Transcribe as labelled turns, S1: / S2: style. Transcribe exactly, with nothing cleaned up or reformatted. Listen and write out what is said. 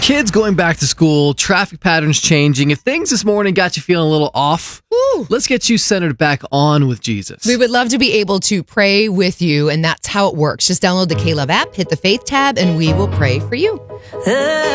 S1: Kids going back to school, traffic patterns changing. If things this morning got you feeling a little off,
S2: Woo.
S1: let's get you centered back on with Jesus.
S2: We would love to be able to pray with you, and that's how it works. Just download the K-Love app, hit the Faith tab, and we will pray for you.